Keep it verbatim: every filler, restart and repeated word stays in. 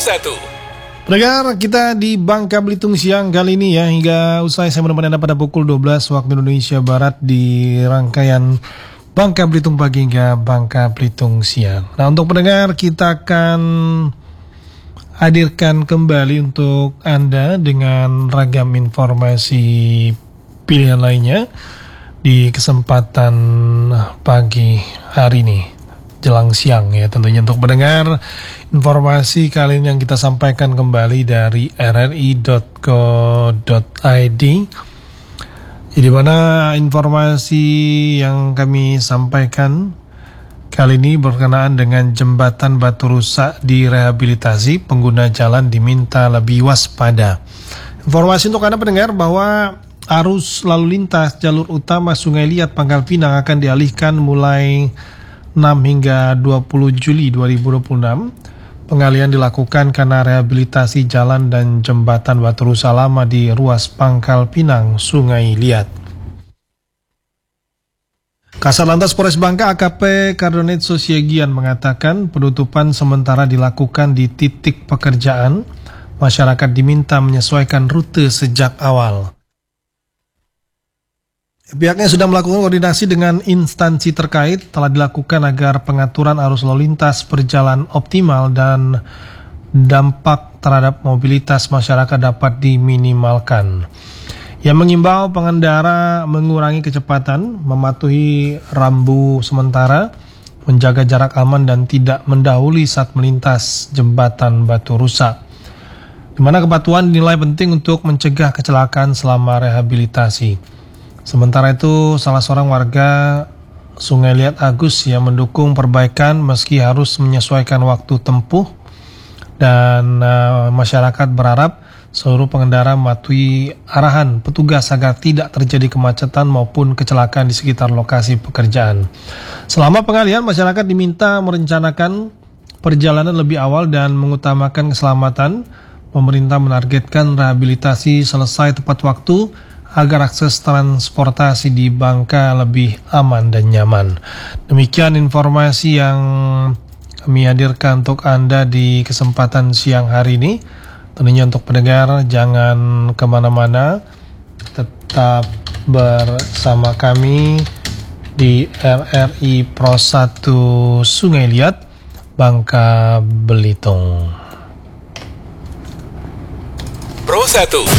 satu. Pendengar, kita di Bangka Belitung siang kali ini ya, hingga usai saya menemani Anda pada pukul dua belas waktu Indonesia Barat di rangkaian Bangka Belitung pagi hingga Bangka Belitung siang. Nah, untuk pendengar, kita akan hadirkan kembali untuk Anda dengan ragam informasi pilihan lainnya di kesempatan pagi hari ini jelang siang ya, tentunya untuk mendengar informasi kali ini yang kita sampaikan kembali dari r r i dot co dot i d, di mana informasi yang kami sampaikan kali ini berkenaan dengan jembatan batu rusak direhabilitasi, pengguna jalan diminta lebih waspada. Informasi untuk Anda pendengar bahwa arus lalu lintas jalur utama Sungai Liat Pangkal Pinang akan dialihkan mulai enam hingga dua puluh Juli dua ribu dua puluh enam. Pengalihan dilakukan karena rehabilitasi jalan dan jembatan batu rusak lama di ruas Pangkal Pinang, Sungai Liat. Kasat Lantas Polres Bangka A K P Kardonet Sosiegian mengatakan penutupan sementara dilakukan di titik pekerjaan. Masyarakat diminta menyesuaikan rute sejak awal. Pihaknya sudah melakukan koordinasi dengan instansi terkait, telah dilakukan agar pengaturan arus lalu lintas berjalan optimal dan dampak terhadap mobilitas masyarakat dapat diminimalkan. Ia mengimbau pengendara mengurangi kecepatan, mematuhi rambu sementara, menjaga jarak aman dan tidak mendahului saat melintas jembatan batu rusak, di mana kepatuhan dinilai penting untuk mencegah kecelakaan selama rehabilitasi. Sementara itu, salah seorang warga Sungai Liat Agus yang mendukung perbaikan meski harus menyesuaikan waktu tempuh, dan uh, masyarakat berharap seluruh pengendara mematuhi arahan petugas agar tidak terjadi kemacetan maupun kecelakaan di sekitar lokasi pekerjaan. Selama pengalihan, masyarakat diminta merencanakan perjalanan lebih awal dan mengutamakan keselamatan. Pemerintah menargetkan rehabilitasi selesai tepat waktu agar akses transportasi di Bangka lebih aman dan nyaman. Demikian informasi yang kami hadirkan untuk Anda di kesempatan siang hari ini. Tentunya untuk pendengar jangan kemana-mana, tetap bersama kami di R R I Pro satu Sungai Liat, Bangka Belitung. Pro satu.